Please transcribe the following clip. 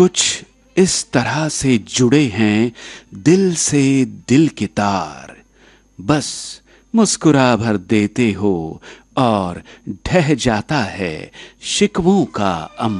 कुछ इस तरह से जुड़े हैं दिल से दिल के तार, बस मुस्कुरा भर देते हो और ढह जाता है शिकवों का